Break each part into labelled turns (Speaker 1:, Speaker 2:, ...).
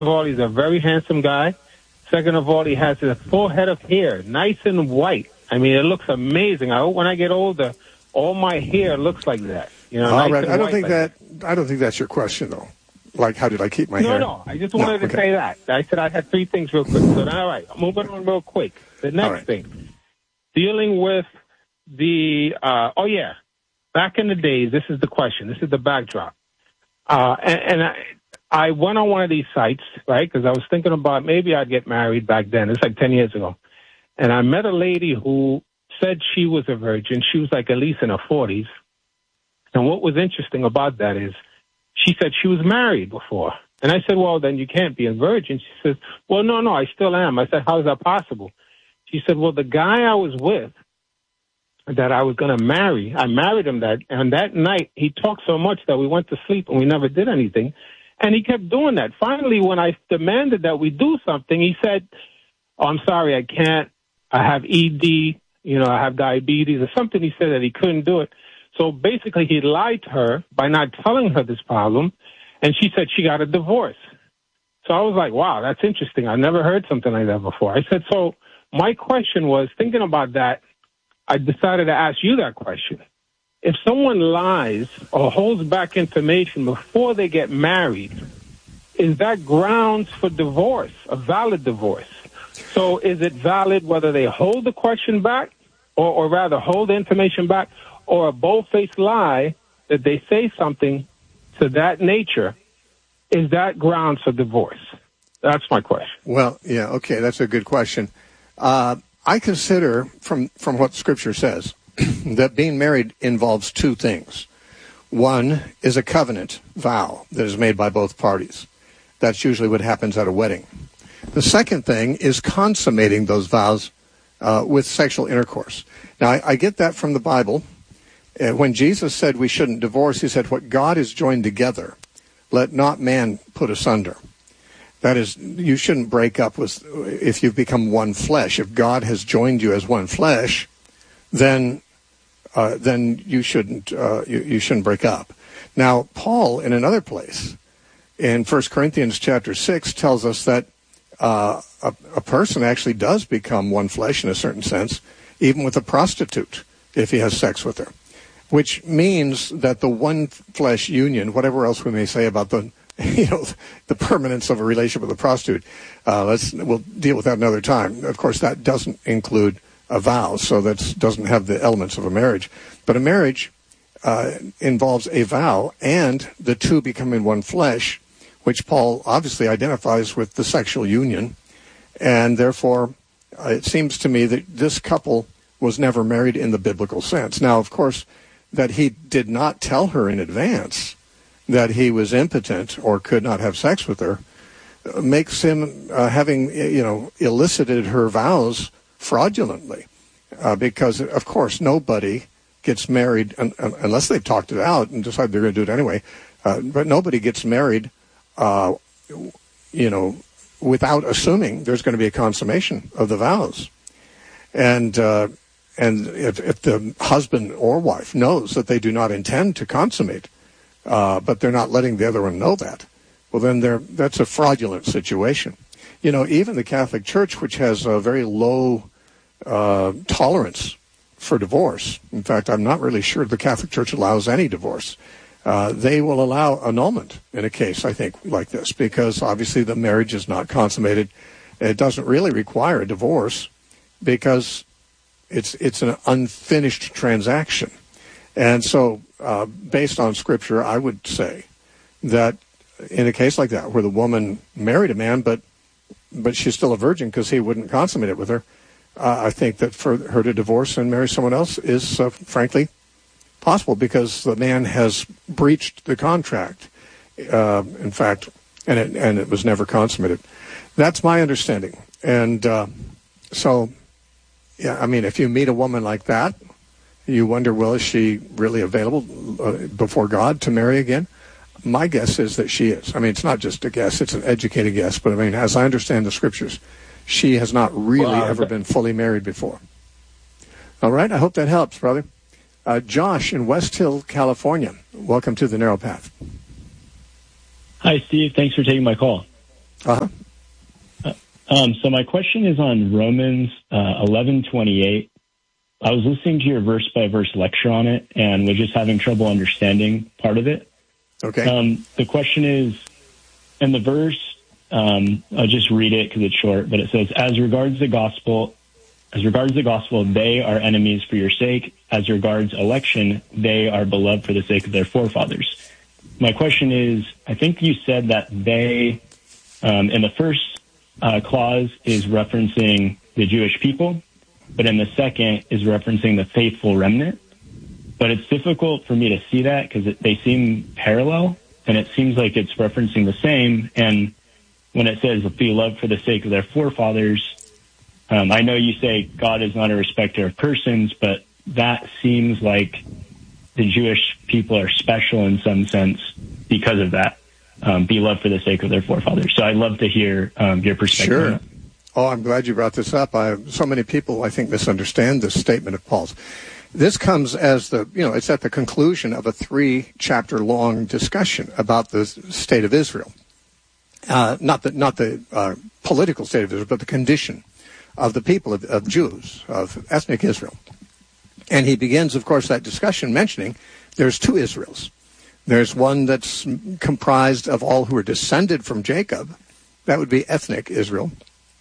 Speaker 1: of all, he's a very handsome guy. Second of all, he has a full head of hair, nice and white. I mean, it looks amazing. I hope when I get older, all my hair looks like that. You know, nice and
Speaker 2: I don't
Speaker 1: white
Speaker 2: think
Speaker 1: like
Speaker 2: that. I don't think that's your question, though. Like, how did I keep my hair?
Speaker 1: No. I just wanted to say that. I said I had three things real quick. So, all right, moving on real quick. The next thing, dealing with the, back in the days, this is the question. This is the backdrop. I went on one of these sites, right, because I was thinking about maybe I'd get married back then. It's like 10 years ago. And I met a lady who said she was a virgin. She was like at least in her 40s. And what was interesting about that is she said she was married before. And I said, well, then you can't be a virgin. She says, well, no, I still am. I said, how is that possible? She said, well, the guy I was with that I was going to marry, I married him and that night he talked so much that we went to sleep and we never did anything. And he kept doing that. Finally, when I demanded that we do something, he said, oh, I'm sorry, I can't. I have ED, I have diabetes or something. He said that he couldn't do it. So basically he lied to her by not telling her this problem. And she said she got a divorce. So I was like, wow, that's interesting. I never heard something like that before. I said, so my question was, thinking about that, I decided to ask you that question. If someone lies or holds back information before they get married, is that grounds for divorce, a valid divorce? So is it valid whether they hold the question back or rather hold the information back, or a bold-faced lie that they say something to that nature? Is that grounds for divorce? That's my question.
Speaker 2: Well, yeah, okay, that's a good question. I consider, from what Scripture says, that being married involves two things. One is a covenant vow that is made by both parties. That's usually what happens at a wedding. The second thing is consummating those vows with sexual intercourse. Now, I get that from the Bible. When Jesus said we shouldn't divorce, he said, what God has joined together, let not man put asunder. That is, you shouldn't break up if you've become one flesh. If God has joined you as one flesh, then you shouldn't break up. Now, Paul, in another place, in 1 Corinthians chapter 6, tells us that a person actually does become one flesh in a certain sense, even with a prostitute, if he has sex with her, which means that the one flesh union, whatever else we may say about the permanence of a relationship with a prostitute, we'll deal with that another time. Of course, that doesn't include a vow, so that doesn't have the elements of a marriage. But a marriage involves a vow and the two becoming one flesh, which Paul obviously identifies with the sexual union. And therefore, it seems to me that this couple was never married in the biblical sense. Now, of course, that he did not tell her in advance that he was impotent or could not have sex with her makes him having elicited her vows fraudulently, because of course nobody gets married unless they've talked it out and decide they're going to do it anyway. But nobody gets married, without assuming there's going to be a consummation of the vows. And if the husband or wife knows that they do not intend to consummate, but they're not letting the other one know that, well, then that's a fraudulent situation. Even the Catholic Church, which has a very low tolerance for divorce. In fact, I'm not really sure the Catholic Church allows any divorce. They will allow annulment in a case, I think, like this, because obviously the marriage is not consummated. It doesn't really require a divorce because it's an unfinished transaction. And so, based on Scripture, I would say that in a case like that, where the woman married a man, but she's still a virgin because he wouldn't consummate it with her, I think that for her to divorce and marry someone else is, frankly, possible because the man has breached the contract, in fact, and it was never consummated. That's my understanding. And so, yeah, I mean, if you meet a woman like that, you wonder, well, is she really available before God to marry again? My guess is that she is. I mean, it's not just a guess, it's an educated guess, but I mean, as I understand the Scriptures, she has not really ever been fully married before. All right, I hope that helps, brother. Josh in West Hill, California. Welcome to the Narrow Path.
Speaker 3: Hi, Steve. Thanks for taking my call.
Speaker 2: Uh-huh.
Speaker 3: So my question is on Romans 11:28. I was listening to your verse-by-verse lecture on it and was just having trouble understanding part of it.
Speaker 2: Okay.
Speaker 3: The question is, in the verse, I'll just read it because it's short, but it says, as regards the gospel, they are enemies for your sake. As regards election, they are beloved for the sake of their forefathers. My question is, I think you said that they, in the first clause, is referencing the Jewish people, but in the second is referencing the faithful remnant. But it's difficult for me to see that because they seem parallel, and it seems like it's referencing the same. And when it says be loved for the sake of their forefathers, I know you say God is not a respecter of persons, but that seems like the Jewish people are special in some sense because of that. Be loved for the sake of their forefathers. So I'd love to hear your perspective on that.
Speaker 2: Oh, I'm glad you brought this up. So many people, I think, misunderstand this statement of Paul's. This comes as it's at the conclusion of a 3-chapter long discussion about the state of Israel. Not the political state of Israel, but the condition of the people of Jews, of ethnic Israel. And he begins, of course, that discussion mentioning there's 2 Israels. There's one that's comprised of all who are descended from Jacob. That would be ethnic Israel.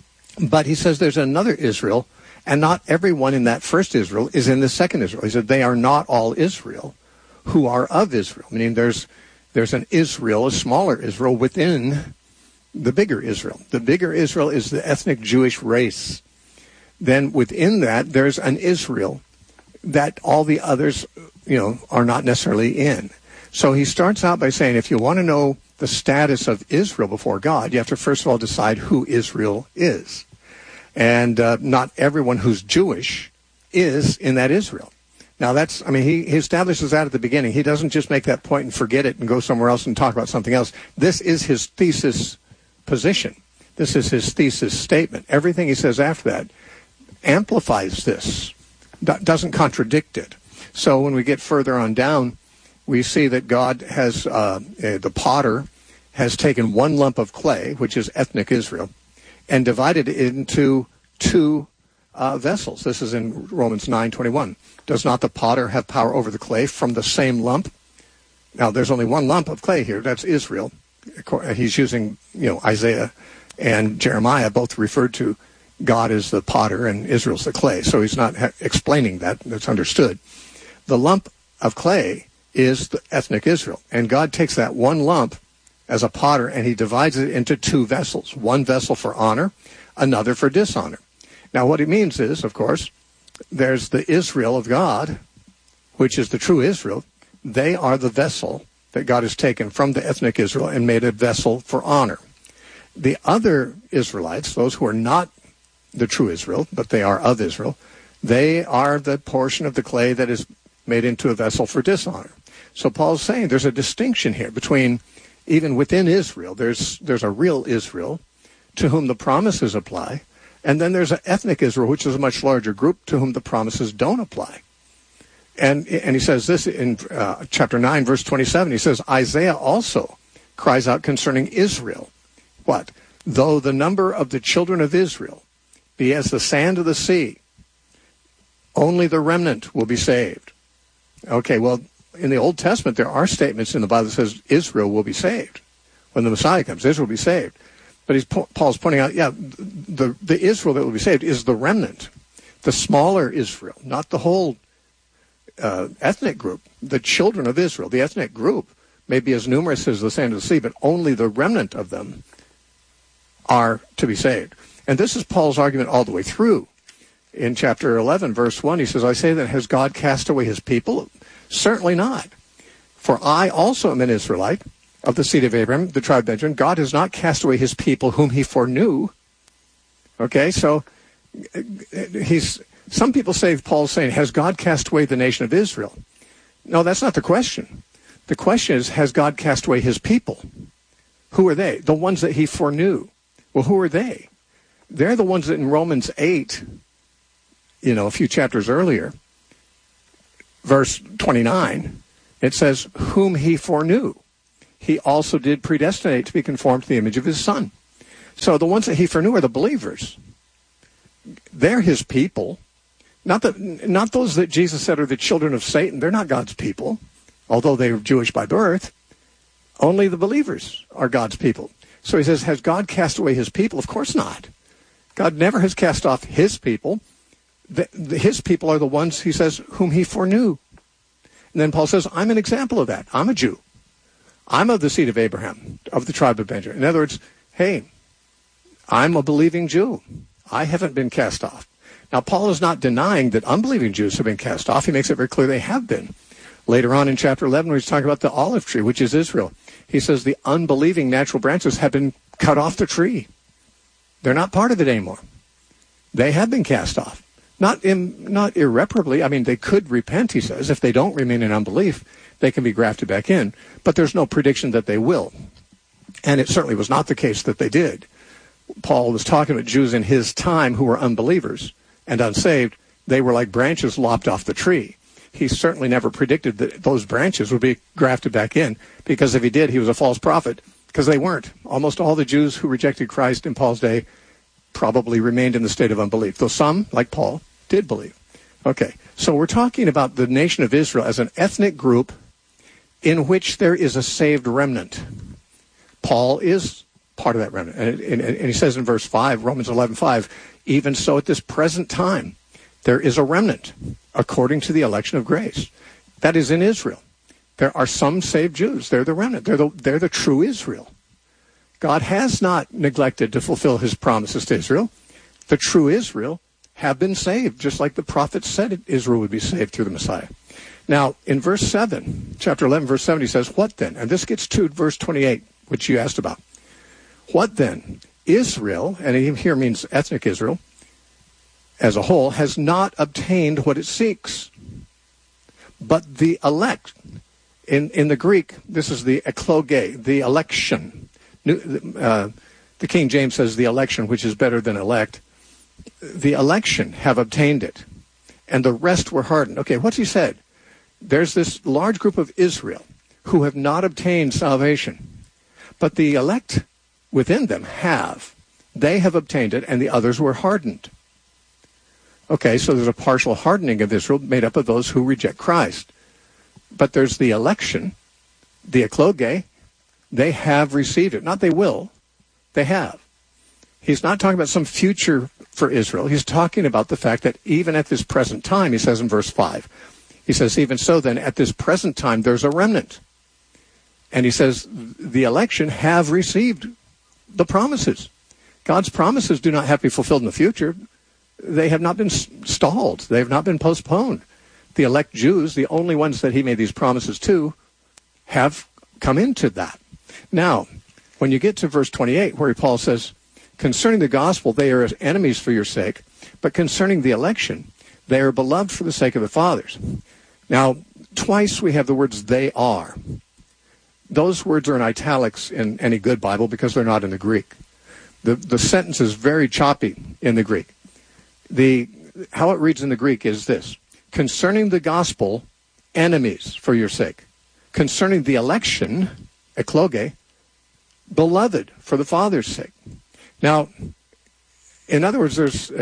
Speaker 2: But he says there's another Israel, and not everyone in that first Israel is in the second Israel. He said they are not all Israel who are of Israel. Meaning there's an Israel, a smaller Israel, within the bigger Israel. The bigger Israel is the ethnic Jewish race. Then within that, there's an Israel that all the others, are not necessarily in. So he starts out by saying, if you want to know the status of Israel before God, you have to first of all decide who Israel is. And not everyone who's Jewish is in that Israel. Now he establishes that at the beginning. He doesn't just make that point and forget it and go somewhere else and talk about something else. This is his thesis position. This is his thesis statement. Everything he says after that amplifies this, doesn't contradict it. So when we get further on down, we see that God has, the potter has taken one lump of clay, which is ethnic Israel, and divided it into 2 vessels. This is in Romans 9:21. Does not the potter have power over the clay from the same lump? Now, there's only one lump of clay here. That's Israel. He's using, Isaiah and Jeremiah both referred to God as the potter and Israel's the clay. So he's not explaining that. That's understood. The lump of clay is the ethnic Israel. And God takes that one lump as a potter and he divides it into 2 vessels. One vessel for honor, another for dishonor. Now what it means is, of course, there's the Israel of God, which is the true Israel. They are the vessel that God has taken from the ethnic Israel and made a vessel for honor. The other Israelites, those who are not the true Israel, but they are of Israel, they are the portion of the clay that is made into a vessel for dishonor. So Paul's saying there's a distinction here between, even within Israel, there's a real Israel to whom the promises apply, and then there's an ethnic Israel, which is a much larger group to whom the promises don't apply. And he says this in chapter 9, verse 27. He says, Isaiah also cries out concerning Israel. What? Though the number of the children of Israel be as the sand of the sea, only the remnant will be saved. Okay, well, in the Old Testament, there are statements in the Bible that says Israel will be saved. When the Messiah comes, Israel will be saved. But Paul's pointing out, the Israel that will be saved is the remnant, the smaller Israel, not the whole ethnic group, the children of Israel. The ethnic group may be as numerous as the sand of the sea, but only the remnant of them are to be saved. And this is Paul's argument all the way through. In chapter 11, verse 1, he says, I say that has God cast away his people? Certainly not. For I also am an Israelite of the seed of Abraham, the tribe of Benjamin. God has not cast away his people whom he foreknew. Okay, so some people say Paul's saying, has God cast away the nation of Israel? No, that's not the question. The question is, has God cast away his people? Who are they? The ones that he foreknew. Well, who are they? They're the ones that in Romans 8, a few chapters earlier, verse 29, it says, whom he foreknew, he also did predestinate to be conformed to the image of his Son. So the ones that he foreknew are the believers. They're his people. Not those that Jesus said are the children of Satan. They're not God's people, although they were Jewish by birth. Only the believers are God's people. So he says, has God cast away his people? Of course not. God never has cast off his people. His people are the ones, he says, whom he foreknew. And then Paul says, I'm an example of that. I'm a Jew. I'm of the seed of Abraham, of the tribe of Benjamin. In other words, hey, I'm a believing Jew. I haven't been cast off. Now, Paul is not denying that unbelieving Jews have been cast off. He makes it very clear they have been. Later on in chapter 11, where he's talking about the olive tree, which is Israel, he says the unbelieving natural branches have been cut off the tree. They're not part of it anymore. They have been cast off. Not irreparably. I mean, they could repent, he says. If they don't remain in unbelief, they can be grafted back in. But there's no prediction that they will. And it certainly was not the case that they did. Paul was talking about Jews in his time who were unbelievers and unsaved. They were like branches lopped off the tree. He certainly never predicted that those branches would be grafted back in, because if he did, he was a false prophet, because they weren't. Almost all the Jews who rejected Christ in Paul's day probably remained in the state of unbelief, though some, like Paul, did believe. Okay, so we're talking about the nation of Israel as an ethnic group in which there is a saved remnant. Paul is part of that remnant. And he says in verse 5, Romans 11:5, even so at this present time, there is a remnant according to the election of grace. That is in Israel. There are some saved Jews. They're the remnant. They're the true Israel. God has not neglected to fulfill his promises to Israel. The true Israel have been saved, just like the prophets said Israel would be saved through the Messiah. Now, in verse 7, chapter 11, verse 7, he says, what then? And this gets to verse 28, which you asked about. What then? Israel, and here means ethnic Israel, as a whole, has not obtained what it seeks. But the elect, in the Greek, this is the ekloge, the election. The King James says the election, which is better than elect. The election have obtained it, and the rest were hardened. Okay, what's he said? There's this large group of Israel who have not obtained salvation, but the elect within them have. They have obtained it, and the others were hardened. Okay, so there's a partial hardening of Israel made up of those who reject Christ. But there's the election, the ekloge. They have received it. Not they will, they have. He's not talking about some future for Israel. He's talking about the fact that even at this present time, he says in verse 5, he says, even so then, at this present time, there's a remnant. And he says, the election have received the promises. God's promises do not have to be fulfilled in the future. They have not been stalled. They have not been postponed. The elect Jews, the only ones that he made these promises to, have come into that. Now, when you get to verse 28, where Paul says, concerning the gospel, they are enemies for your sake, but concerning the election, they are beloved for the sake of the fathers. Now, twice we have the words they are. Those words are in italics in any good Bible because they're not in the Greek. The sentence is very choppy in the Greek. How it reads in the Greek is this: concerning the gospel, enemies for your sake. Concerning the election, ekloge, beloved for the Father's sake. Now, in other words, there's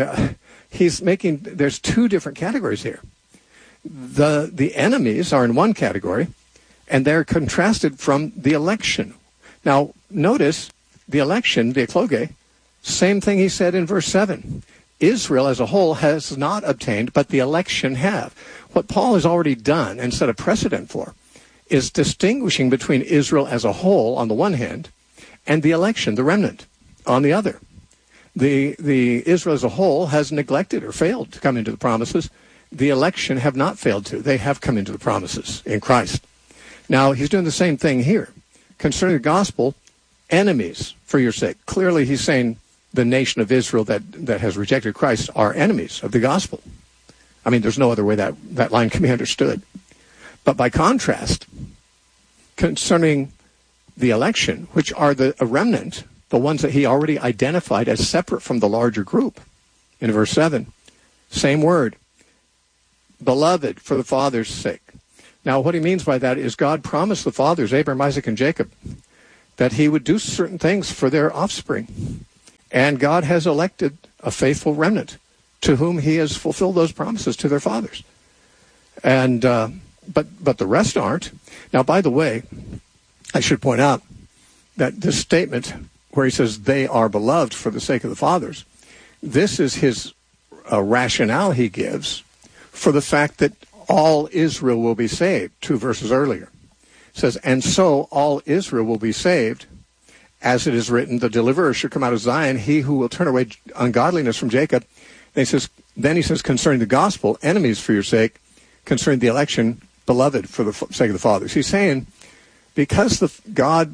Speaker 2: two different categories here. The enemies are in one category, and they're contrasted from the election. Now, notice the election, the ekloge, same thing he said in verse 7. Israel as a whole has not obtained, but the election have. What Paul has already done and set a precedent for is distinguishing between Israel as a whole on the one hand and the election, the remnant, on the other. The Israel as a whole has neglected or failed to come into the promises. The election have not failed to. They have come into the promises in Christ. Now, he's doing the same thing here. Concerning the gospel, enemies for your sake. Clearly, he's saying the nation of Israel that has rejected Christ are enemies of the gospel. I mean, there's no other way that line can be understood. But by contrast, concerning the election, which are a remnant, the ones that he already identified as separate from the larger group, in verse 7, same word, beloved for the Father's sake. Now, what he means by that is God promised the fathers, Abraham, Isaac, and Jacob, that he would do certain things for their offspring. And God has elected a faithful remnant to whom he has fulfilled those promises to their fathers. And but the rest aren't. Now, by the way, I should point out that this statement where he says they are beloved for the sake of the fathers, this is his rationale he gives for the fact that all Israel will be saved, 2 verses earlier. It says, and so all Israel will be saved, as it is written, the deliverer should come out of Zion, he who will turn away ungodliness from Jacob. And then he says, concerning the gospel, enemies for your sake, concerning the election, beloved for the sake of the fathers. He's saying, because God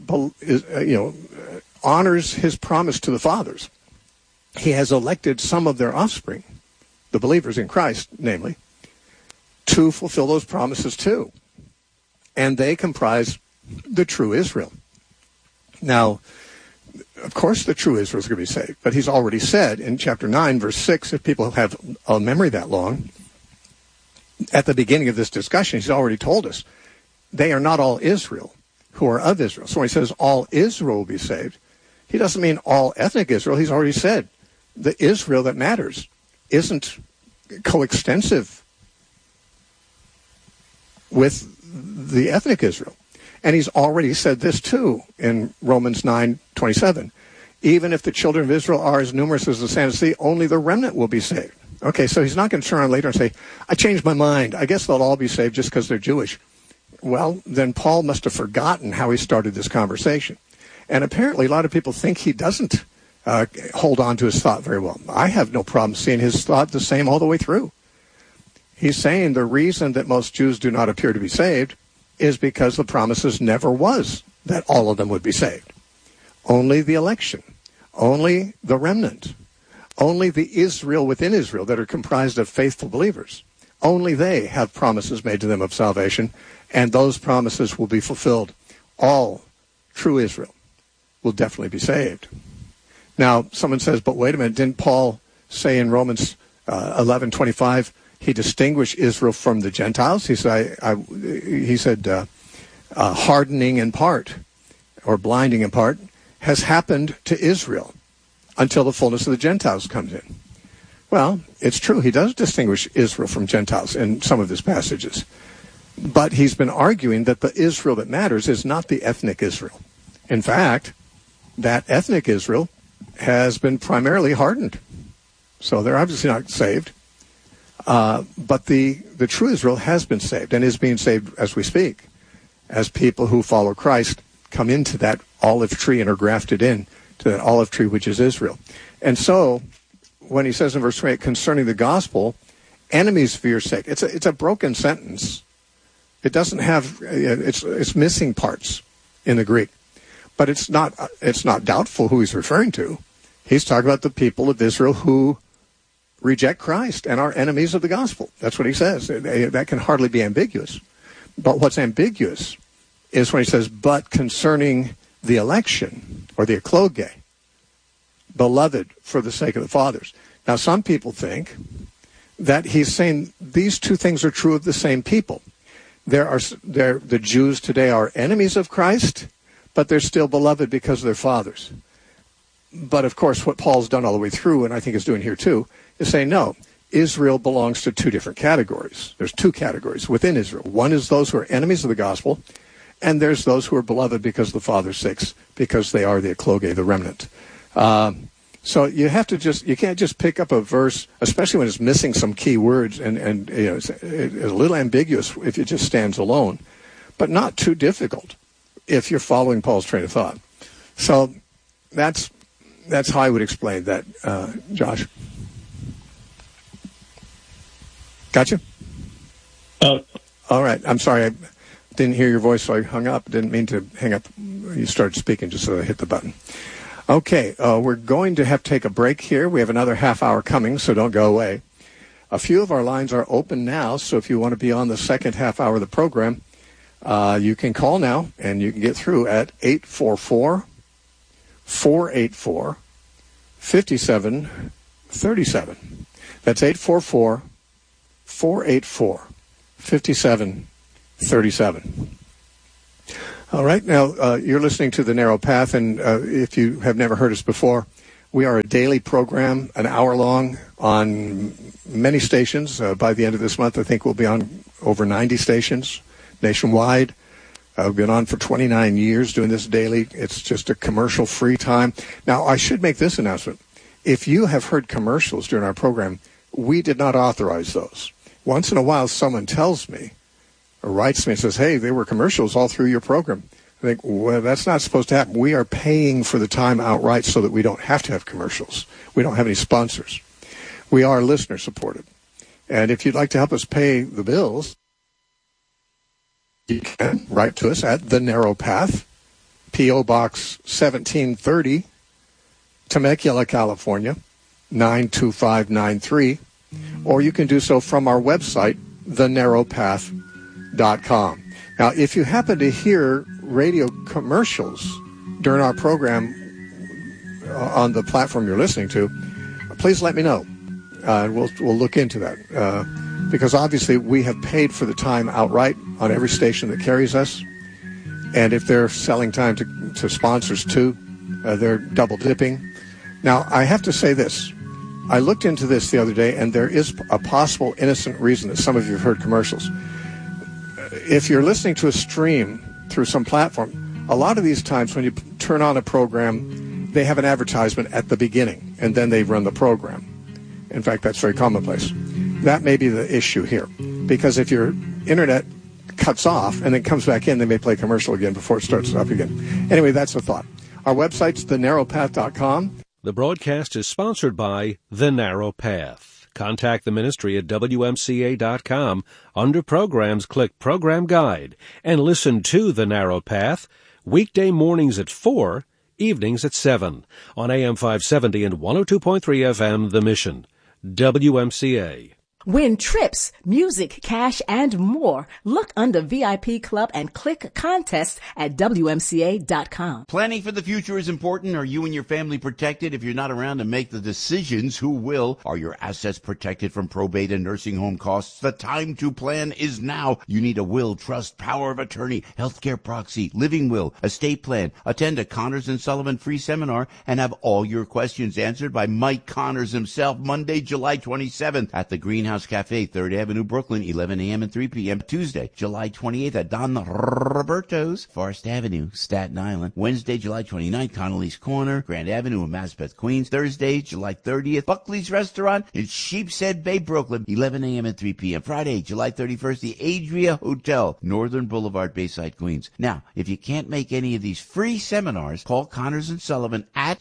Speaker 2: honors his promise to the fathers, he has elected some of their offspring, the believers in Christ, namely, to fulfill those promises too. And they comprise the true Israel. Now, of course, the true Israel is going to be saved, but he's already said in chapter 9, verse 6, if people have a memory that long, at the beginning of this discussion, he's already told us, they are not all Israel who are of Israel. So when he says all Israel will be saved, he doesn't mean all ethnic Israel. He's already said the Israel that matters isn't coextensive with the ethnic Israel. And he's already said this too in Romans 9:27. Even if the children of Israel are as numerous as the sand of the sea, only the remnant will be saved. Okay, so he's not going to turn around later and say, I changed my mind. I guess they'll all be saved just because they're Jewish. Well, then Paul must have forgotten how he started this conversation. And apparently a lot of people think he doesn't hold on to his thought very well. I have no problem seeing his thought the same all the way through. He's saying the reason that most Jews do not appear to be saved is because the promises never was that all of them would be saved. Only the election, only the remnant, only the Israel within Israel that are comprised of faithful believers, only they have promises made to them of salvation, and those promises will be fulfilled. All true Israel will definitely be saved. Now, someone says, but wait a minute, didn't Paul say in Romans 11:25, he distinguished Israel from the Gentiles? He said, hardening in part, or blinding in part, has happened to Israel until the fullness of the Gentiles comes in. Well, it's true. He does distinguish Israel from Gentiles in some of his passages. But he's been arguing that the Israel that matters is not the ethnic Israel. In fact, that ethnic Israel has been primarily hardened. So they're obviously not saved. But the true Israel has been saved and is being saved as we speak, as people who follow Christ come into that olive tree and are grafted in to that olive tree which is Israel. And so when he says in verse 28, concerning the gospel, enemies for your sake, it's a broken sentence. It doesn't have, it's missing parts in the Greek. But it's not doubtful who he's referring to. He's talking about the people of Israel who reject Christ and are enemies of the gospel. That's what he says. That can hardly be ambiguous. But what's ambiguous is when he says, but concerning the election, or the eklogē, beloved for the sake of the fathers. Now, some people think that he's saying these two things are true of the same people. The Jews today are enemies of Christ, but they're still beloved because of their fathers. But, of course, what Paul's done all the way through, and I think is doing here too, is saying, no, Israel belongs to two different categories. There's two categories within Israel. One is those who are enemies of the gospel, and there's those who are beloved because of the Father's sakes, because they are the eklogē, the remnant. So you can't just pick up a verse, especially when it's missing some key words, and it's a little ambiguous if it just stands alone, but not too difficult if you're following Paul's train of thought. So that's how I would explain that, Josh. Gotcha? All right. I'm sorry. I didn't hear your voice, so I hung up. Didn't mean to hang up. You started speaking just so I hit the button. Okay. We're going to have to take a break here. We have another half hour coming, so don't go away. A few of our lines are open now, so if you want to be on the second half hour of the program, you can call now, and you can get through at 844-484-5737. That's 844-484-5737. All right, now you're listening to The Narrow Path, and if you have never heard us before, We are a daily program, an hour long, on many stations. By the end of this month, I think we'll be on over 90 stations nationwide. We've been on for 29 years doing this daily. It's just a commercial-free time. Now, I should make this announcement. If you have heard commercials during our program, we did not authorize those. Once in a while, someone tells me or writes me and says, hey, there were commercials all through your program. I think, well, that's not supposed to happen. We are paying for the time outright so that we don't have to have commercials. We don't have any sponsors. We are listener-supported. And if you'd like to help us pay the bills, you can write to us at The Narrow Path, P.O. Box 1730, Temecula, California, 92593. Or you can do so from our website, thenarrowpath.com. Now, if you happen to hear radio commercials during our program on the platform you're listening to, please let me know. We'll look into that. Because obviously we have paid for the time outright on every station that carries us. And if they're selling time to sponsors too, they're double dipping. Now, I have to say this. I looked into this the other day, and there is a possible innocent reason that some of you have heard commercials. If you're listening to a stream through some platform, a lot of these times when you turn on a program, they have an advertisement at the beginning, and then they run the program. In fact, that's very commonplace. That may be the issue here, because if your internet cuts off and then comes back in, they may play commercial again before it starts up again. Anyway, that's a thought. Our website's thenarrowpath.com.
Speaker 4: The broadcast is sponsored by The Narrow Path. Contact the ministry at WMCA.com. Under Programs, click Program Guide and listen to The Narrow Path weekday mornings at 4, evenings at 7 on AM 570 and 102.3 FM, The Mission. WMCA.
Speaker 5: Win trips, music, cash, and more. Look under VIP Club and click Contest at WMCA.com.
Speaker 6: Planning for the future is important. Are you and your family protected? If you're not around to make the decisions, who will? Are your assets protected from probate and nursing home costs? The time to plan is now. You need a will, trust, power of attorney, healthcare proxy, living will, estate plan. Attend a Connors & Sullivan free seminar and have all your questions answered by Mike Connors himself, Monday, July 27th at the Greenhouse Cafe, 3rd Avenue, Brooklyn, 11 a.m. and 3 p.m. Tuesday, July 28th at Don Roberto's, Forest Avenue, Staten Island. Wednesday, July 29th, Connolly's Corner, Grand Avenue in Maspeth, Queens. Thursday, July 30th, Buckley's Restaurant in Sheepshead Bay, Brooklyn, 11 a.m. and 3 p.m. Friday, July 31st, the Adria Hotel, Northern Boulevard, Bayside, Queens. Now, if you can't make any of these free seminars, call Connors & Sullivan at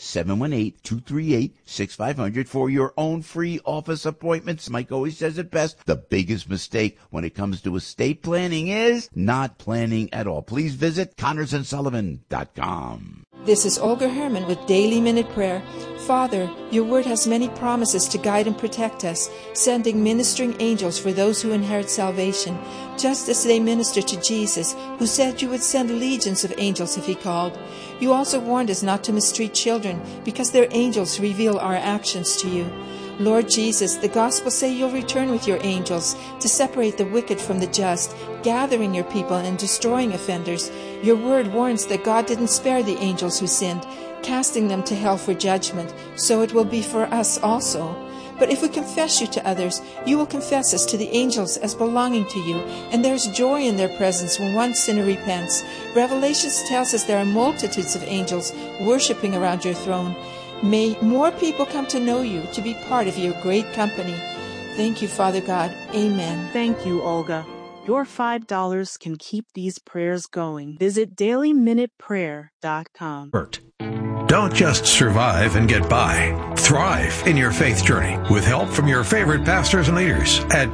Speaker 6: 718-238-6500 for your own free office appointments. Mike always says it best. The biggest mistake when it comes to estate planning is not planning at all. Please visit ConnorsandSullivan.com.
Speaker 7: This is Olga Herman with Daily Minute Prayer. Father, your word has many promises to guide and protect us, sending ministering angels for those who inherit salvation, just as they ministered to Jesus, who said you would send legions of angels if he called. You also warned us not to mistreat children, because their angels reveal our actions to you. Lord Jesus, the Gospels say you'll return with your angels to separate the wicked from the just, gathering your people and destroying offenders. Your word warns that God didn't spare the angels who sinned, casting them to hell for judgment. So it will be for us also. But if we confess you to others, you will confess us to the angels as belonging to you, and there's joy in their presence when one sinner repents. Revelations tells us there are multitudes of angels worshiping around your throne. May more people come to know you, to be part of your great company. Thank you, Father God. Amen.
Speaker 8: Thank you, Olga. Your $5 can keep these prayers going. Visit dailyminuteprayer.com.
Speaker 9: Don't just survive and get by. Thrive in your faith journey with help from your favorite pastors and leaders at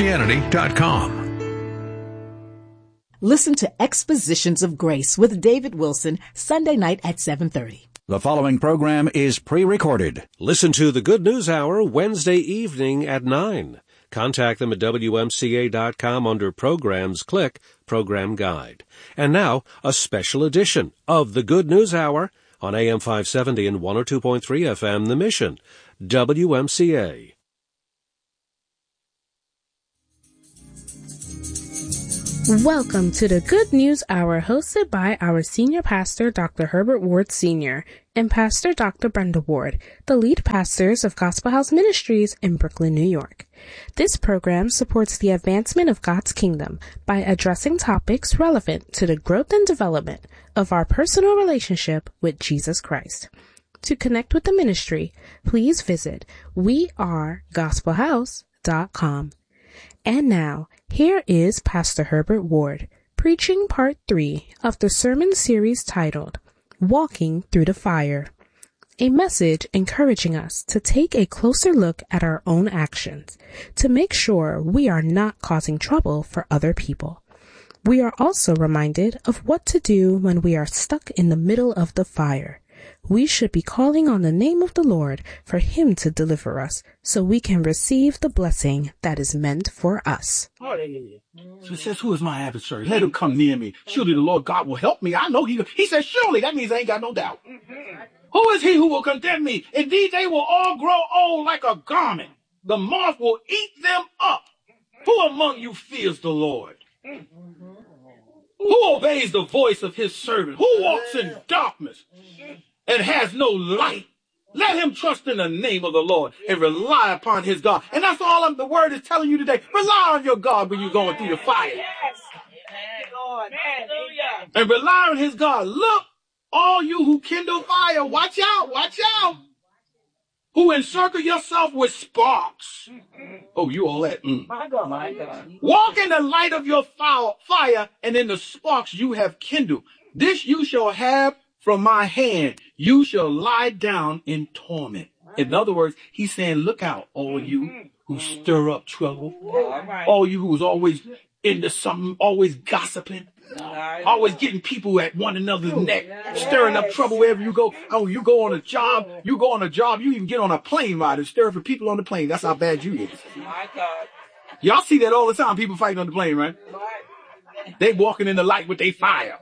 Speaker 9: Christianity.com.
Speaker 5: Listen to Expositions of Grace with David Wilson, Sunday night at 7:30.
Speaker 10: The following program is pre-recorded.
Speaker 4: Listen to the Good News Hour Wednesday evening at 9. Contact them at WMCA.com under Programs. Click Program Guide. And now, a special edition of the Good News Hour on AM 570 and 102.3 FM, The Mission, WMCA.
Speaker 11: Welcome to the Good News Hour, hosted by our Senior Pastor, Dr. Herbert Ward Sr., and Pastor Dr. Brenda Ward, the lead pastors of Gospel House Ministries in Brooklyn, New York. This program supports the advancement of God's kingdom by addressing topics relevant to the growth and development of our personal relationship with Jesus Christ. To connect with the ministry, please visit wearegospelhouse.com. And now, here is Pastor Herbert Ward, preaching part 3 of the sermon series titled, Walking Through the Fire, a message encouraging us to take a closer look at our own actions to make sure we are not causing trouble for other people. We are also reminded of what to do when we are stuck in the middle of the fire. We should be calling on the name of the Lord for Him to deliver us so we can receive the blessing that is meant for us.
Speaker 12: So it says, who is my adversary? Let him come near me. Surely the Lord God will help me. I know He says, surely. That means I ain't got no doubt. Who is he who will condemn me? Indeed, they will all grow old like a garment. The moth will eat them up. Who among you fears the Lord? Who obeys the voice of his servant? Who walks in darkness and has no light? Let him trust in the name of the Lord and rely upon his God. And that's all the word is telling you today. Rely on your God when you're going through the fire. And rely on his God. Look, all you who kindle fire, watch out, watch out. Who encircle yourself with sparks. Oh, you all that. My God, my God. Walk in the light of your fire and in the sparks you have kindled. This you shall have from my hand. You shall lie down in torment. In other words, he's saying, look out, all you who stir up trouble. All you who's always into something, always gossiping. Always getting people at one another's neck, stirring up trouble wherever you go. Oh, you go on a job, you even get on a plane ride and stir for people on the plane. That's how bad you is. My God. Y'all see that all the time, people fighting on the plane, right? They walking in the light with their fire.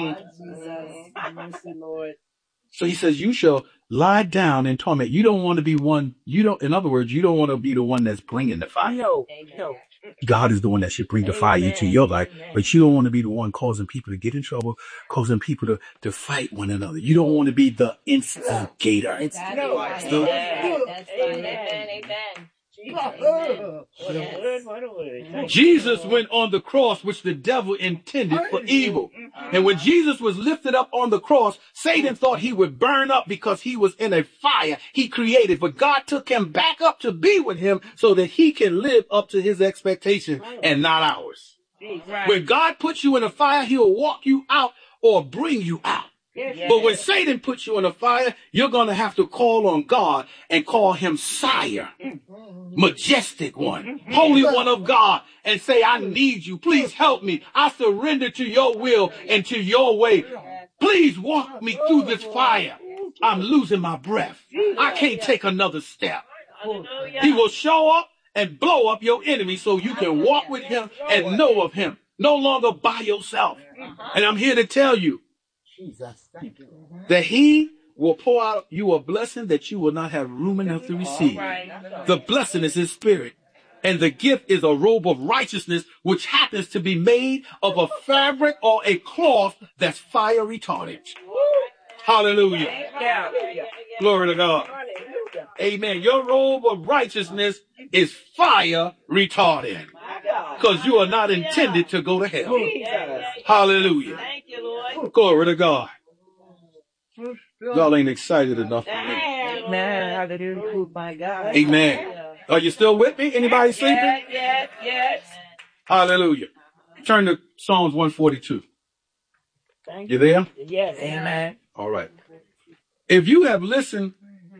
Speaker 12: So he says, you shall lie down in torment. You don't want to be one, in other words, you don't want to be the one that's bringing the fire. No. God is the one that should bring the fire into your life, but you don't want to be the one causing people to get in trouble, causing people to fight one another. You don't want to be the instigator. Jesus went on the cross, which the devil intended for evil. And when Jesus was lifted up on the cross, Satan thought he would burn up because he was in a fire he created. But God took him back up to be with him so that he can live up to his expectation and not ours. When God puts you in a fire, he'll walk you out or bring you out. But when Satan puts you in a fire, you're going to have to call on God and call him Sire, Majestic One, Holy One of God, and say, I need you. Please help me. I surrender to your will and to your way. Please walk me through this fire. I'm losing my breath. I can't take another step. He will show up and blow up your enemy so you can walk with him and know of him, no longer by yourself. And I'm here to tell you, that he will pour out you a blessing that you will not have room enough to receive. The blessing is his spirit. And the gift is a robe of righteousness, which happens to be made of a fabric or a cloth that's fire retardant. Hallelujah. Glory to God. Amen. Your robe of righteousness is fire retardant. Because you are not intended to go to hell. Hallelujah. Glory to God. Y'all ain't excited enough for me. Amen. Are you still with me? Anybody sleeping? Yes. Hallelujah. Turn to Psalms 142. You there?
Speaker 13: Yes. Amen.
Speaker 12: All right. If you have listened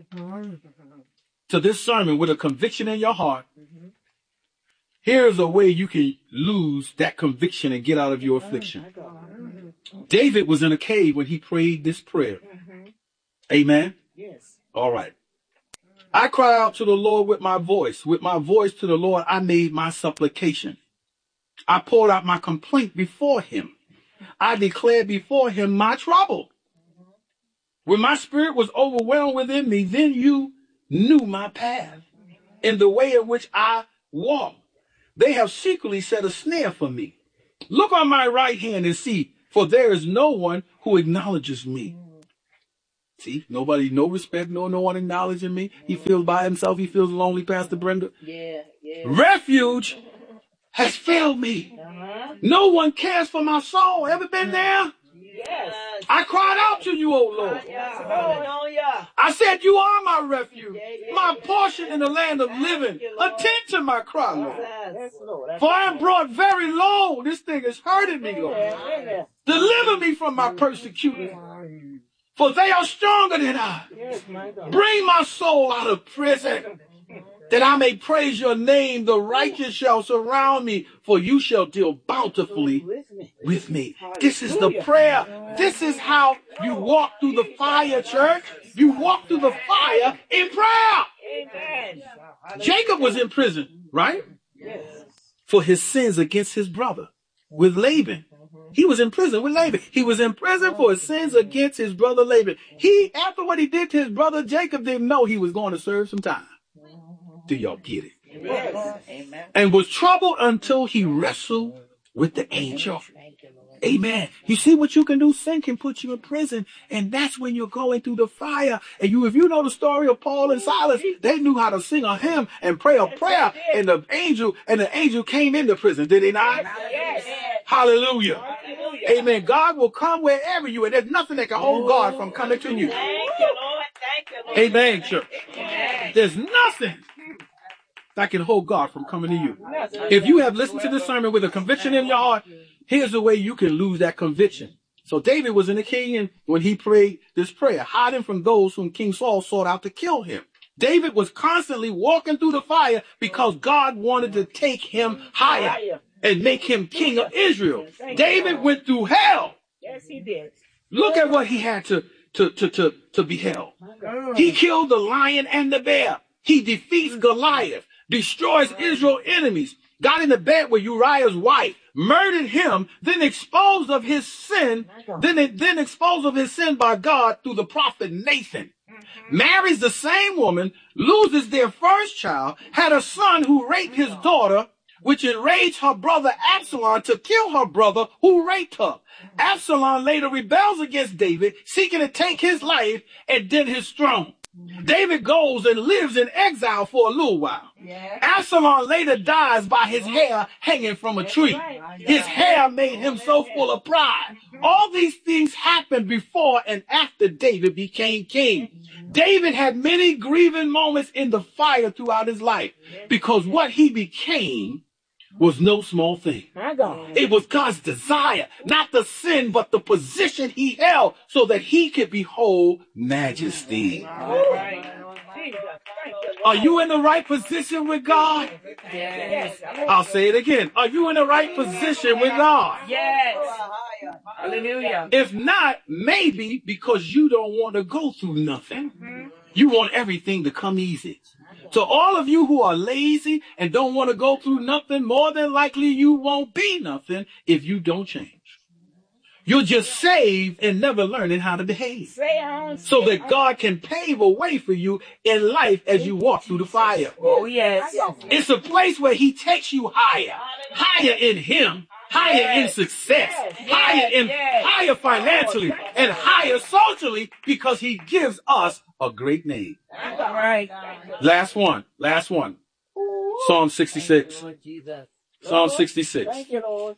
Speaker 12: to this sermon with a conviction in your heart, here's a way you can lose that conviction and get out of your affliction. David was in a cave when he prayed this prayer. Amen? Yes. All right. I cry out to the Lord with my voice. With my voice to the Lord, I made my supplication. I poured out my complaint before him. I declared before him my trouble. When my spirit was overwhelmed within me, then you knew my path and the way in which I walked. They have secretly set a snare for me. Look on my right hand and see, for there is no one who acknowledges me. See, nobody, no respect, no one acknowledging me. He feels by himself. He feels lonely, Pastor Brenda.
Speaker 13: Yeah.
Speaker 12: Refuge has failed me. No one cares for my soul. Ever been there?
Speaker 13: Yes.
Speaker 12: I cried out to you, O Lord. I said, you are my refuge, my portion in the land of living. Attend to my cry, Lord. For I am brought very low. This thing is hurting me, Lord. Deliver me from my persecutors, for they are stronger than I. Bring my soul out of prison, that I may praise your name. The righteous shall surround me, for you shall deal bountifully with me. This is the prayer. This is how you walk through the fire, church. You walk through the fire in prayer.
Speaker 13: Amen.
Speaker 12: Jacob was in prison, right?
Speaker 13: Yes.
Speaker 12: For his sins against his brother with Laban. He was in prison with Laban. He was in prison for his sins against his brother Laban. After what he did to his brother Jacob, didn't know he was going to serve some time. Do y'all get it?
Speaker 13: Yes. Amen.
Speaker 12: And was troubled until he wrestled with the angel. Amen. You see what you can do? Sin can put you in prison, and that's when you're going through the fire. And if you know the story of Paul and Silas, they knew how to sing a hymn and pray a prayer, and the angel came into prison. Did he not?
Speaker 13: Yes.
Speaker 12: Hallelujah. Amen. God will come wherever you are. There's nothing that can hold God from coming to you.
Speaker 13: Thank you, Lord. Thank you, Lord.
Speaker 12: Amen, church. There's nothing that can hold God from coming to you. If you have listened to this sermon with a conviction in your heart, here's the way you can lose that conviction. So David was in the king, and when he prayed this prayer, hiding from those whom King Saul sought out to kill him. David was constantly walking through the fire because God wanted to take him higher and make him king of Israel. David went through hell.
Speaker 13: Yes, he did.
Speaker 12: Look at what he had to be held. He killed the lion and the bear. He defeats Goliath, destroys Israel's enemies, got in the bed with Uriah's wife, murdered him, then exposed of his sin, then exposed of his sin by God through the prophet Nathan. Marries the same woman, loses their first child, had a son who raped his daughter, which enraged her brother Absalom to kill her brother who raped her. Absalom later rebels against David, seeking to take his life and then his throne. David goes and lives in exile for a little while. Absalom later dies by his hair hanging from a tree. His hair made him so full of pride. All these things happened before and after David became king. David had many grieving moments in the fire throughout his life because what he became was no small thing. It was God's desire, not the sin, but the position he held so that he could behold majesty. Are you in the right position with God?
Speaker 13: Yes.
Speaker 12: I'll say it again. Are you in the right position with God?
Speaker 13: Yes. Hallelujah.
Speaker 12: If not, maybe because you don't want to go through nothing. You want everything to come easy. So all of you who are lazy and don't want to go through nothing, more than likely you won't be nothing if you don't change. You're just saved and never learning how to behave. So that God can pave a way for you in life as you walk through the fire.
Speaker 13: Oh, yes.
Speaker 12: It's a place where he takes you higher, higher in him, higher in success, higher financially, and higher socially because he gives us a great name.
Speaker 13: Right.
Speaker 12: Last one. Psalm 66. Psalm 66.
Speaker 13: Thank you, Lord.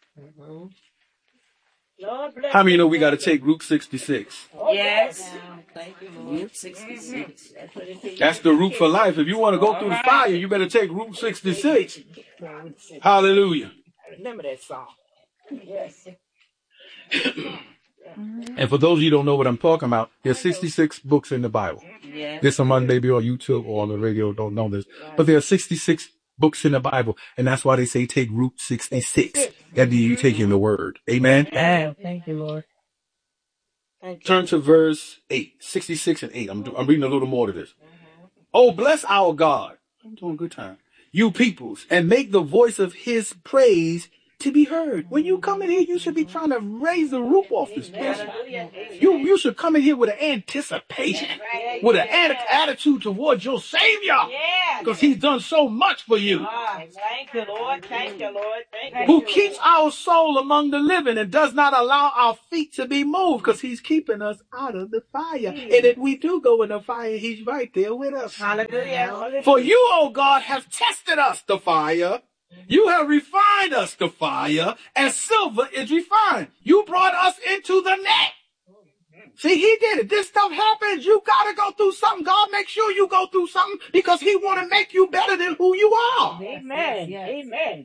Speaker 12: How many know we got to take Route 66?
Speaker 13: Yes. Thank you, Lord. Route 66.
Speaker 12: That's the route for life. If you want to go through the fire, you better take Route 66. Hallelujah.
Speaker 13: I remember that song. Yes.
Speaker 12: And for those of you who don't know what I'm talking about, there's 66 books in the Bible.
Speaker 13: Yeah.
Speaker 12: There's someone maybe on YouTube or on the radio don't know this, but there are 66 books in the Bible, and that's why they say take Route 66. That means you taking the word. Amen.
Speaker 13: Thank you, Lord.
Speaker 12: Turn to verse 8, 66 and 8. I'm reading a little more to this. Oh, bless our God. I'm doing good time. You peoples, and make the voice of his praise to be heard. When you come in here, you should be trying to raise the roof off this place. You should come in here with an anticipation, with an attitude towards your Savior. Because he's done so much for you.
Speaker 13: Thank you, Lord. Thank you, Lord. Thank you.
Speaker 12: Who keeps our soul among the living and does not allow our feet to be moved, because he's keeping us out of the fire. And if we do go in the fire, he's right there with us.
Speaker 13: Hallelujah.
Speaker 12: For you, O God, have tested us, the fire. You have refined us, the fire, as silver is refined. You brought us into the net. See, he did it. This stuff happens. You got to go through something. God makes sure you go through something because he want to make you better than who you are.
Speaker 13: Amen. Amen.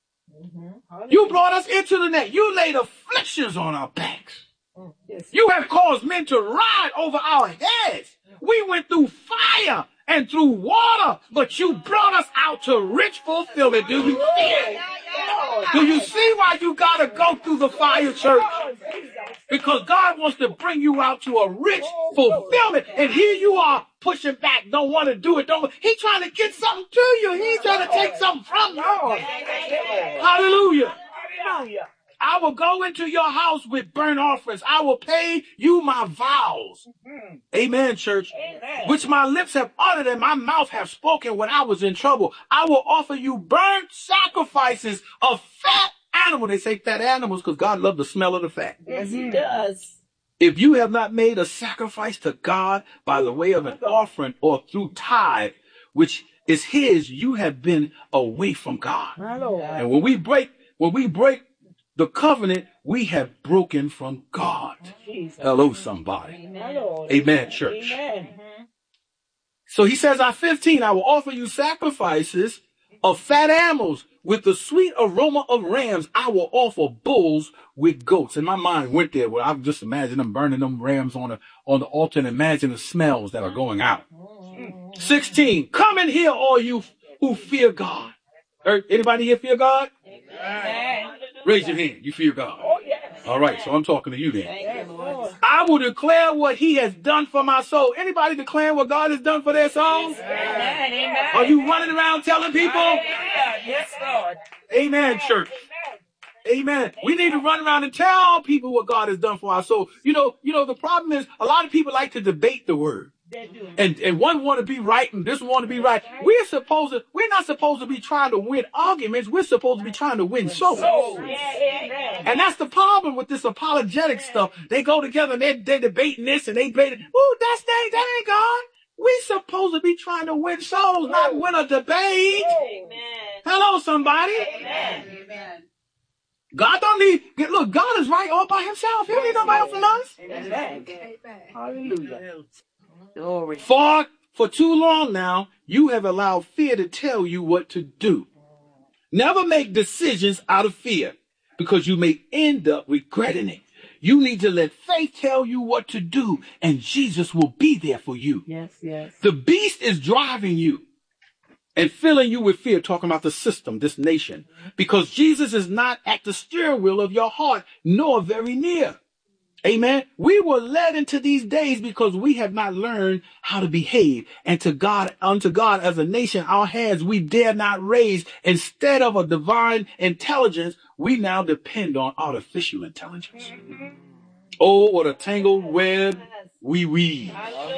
Speaker 12: You brought us into the net. You laid afflictions on our backs. You have caused men to ride over our heads. We went through fire and through water, but you brought us out to rich fulfillment. Do you see it? Do you see why you got to go through the fire, church? Because God wants to bring you out to a rich fulfillment. And here you are pushing back, don't want to do it. He's trying to get something to you. He's trying to take something from you. Hallelujah.
Speaker 13: Hallelujah.
Speaker 12: I will go into your house with burnt offerings. I will pay you my vows. Amen, church.
Speaker 13: Amen.
Speaker 12: Which my lips have uttered and my mouth have spoken when I was in trouble. I will offer you burnt sacrifices of fat animals. They say fat animals because God loves the smell of the fat.
Speaker 13: Yes, he does.
Speaker 12: If you have not made a sacrifice to God by the way of an offering or through tithe, which is his, you have been away from God. And when we break the covenant, we have broken from God. Hello, somebody. Amen, church.
Speaker 13: Amen.
Speaker 12: So he says, at 15, I will offer you sacrifices of fat animals with the sweet aroma of rams. I will offer bulls with goats. And my mind went there where I just imagine them burning them rams on the altar and imagine the smells that are going out. 16, come in here, all you who fear God. Anybody here fear God?
Speaker 13: Amen.
Speaker 12: Raise your hand. You fear God.
Speaker 13: Oh, yes.
Speaker 12: All right, so I'm talking to you then.
Speaker 13: Thank you, Lord.
Speaker 12: I will declare what he has done for my soul. Anybody declaring what God has done for their souls?
Speaker 13: Amen. Amen.
Speaker 12: Are you running around telling people?
Speaker 13: Hallelujah. Yes, Lord.
Speaker 12: Amen, church. Amen. We need to run around and tell people what God has done for our soul. You know, the problem is a lot of people like to debate the word. And one want to be right and this one want to be right. We're not supposed to be trying to win arguments. We're supposed to be trying to win souls. And that's the problem with this apologetic stuff. They go together and they're debating this and they debate it. Oh, that ain't God. We're supposed to be trying to win souls, not win a debate.
Speaker 13: Amen.
Speaker 12: Hello, somebody.
Speaker 13: Amen.
Speaker 12: God don't need, look, God is right all by himself. He don't need nobody else from us.
Speaker 13: Amen. Hallelujah. Glory.
Speaker 12: For too long now, you have allowed fear to tell you what to do. Never make decisions out of fear because you may end up regretting it. You need to let faith tell you what to do and Jesus will be there for you.
Speaker 13: Yes, yes.
Speaker 12: The beast is driving you and filling you with fear, talking about the system, this nation, because Jesus is not at the steering wheel of your heart, nor very near. Amen. We were led into these days because we have not learned how to behave. And unto God as a nation, our hands we dare not raise. Instead of a divine intelligence, we now depend on artificial intelligence. Oh, what a tangled web we weave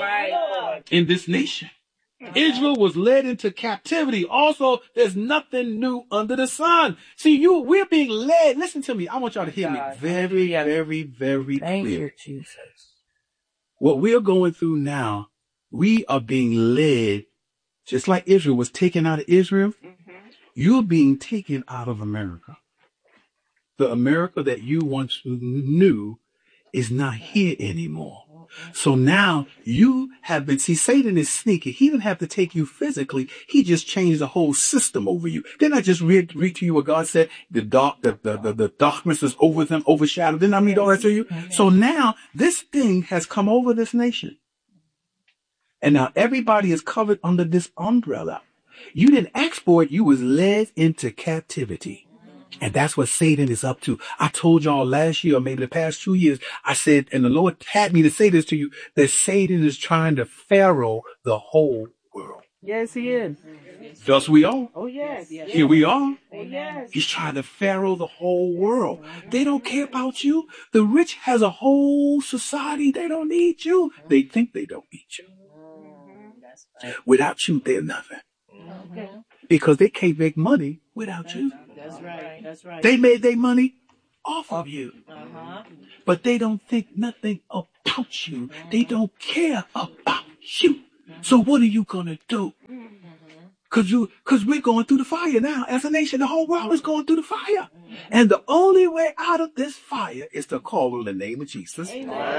Speaker 12: in this nation. Israel was led into captivity. Also, there's nothing new under the sun. See, we're being led. Listen to me. I want y'all to hear me very, very, very
Speaker 13: Thank
Speaker 12: clear.
Speaker 13: you, Jesus.
Speaker 12: What we're going through now, we are being led, just like Israel was taken out of Israel. You're being taken out of America. The America that you once knew is not here anymore. So now you have been, see, Satan is sneaky. He didn't have to take you physically. He just changed the whole system over you. Didn't I just read to you what God said? The darkness is over them, overshadowed. Didn't I read all that to you? So now this thing has come over this nation. And now everybody is covered under this umbrella. You didn't ask for it. You was led into captivity. And that's what Satan is up to. I told y'all last year, or maybe the past 2 years, I said, and the Lord had me to say this to you, that Satan is trying to pharaoh the whole world.
Speaker 13: Yes, he is.
Speaker 12: Thus we are.
Speaker 13: Oh, yes.
Speaker 12: Here we are.
Speaker 13: Oh, yes.
Speaker 12: He's trying to pharaoh the whole world. They don't care about you. The rich has a whole society. They don't need you. They think they don't need you. Without you, they're nothing. because they can't make money without you.
Speaker 13: That's right. That's right.
Speaker 12: They made their money off of you. But they don't think nothing about you. They don't care about you. So what are you going to do? Cause we're going through the fire now. As a nation, the whole world is going through the fire. And the only way out of this fire is to call on the name of Jesus.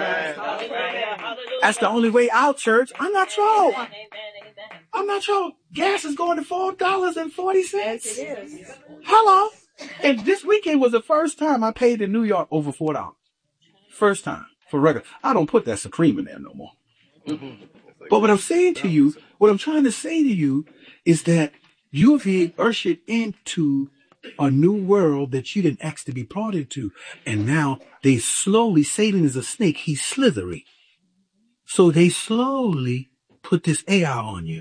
Speaker 12: That's the only way out, church. I'm not sure. I'm not sure. Gas is going to $4.40. Hello. And this weekend was the first time I paid in New York over $4. First time for regular. I don't put that Supreme in there no more. But what I'm saying to you, what I'm trying to say to you is that you're being ushered into a new world that you didn't ask to be brought into. And now they slowly, Satan is a snake, he's slithery. So they slowly put this AI on you,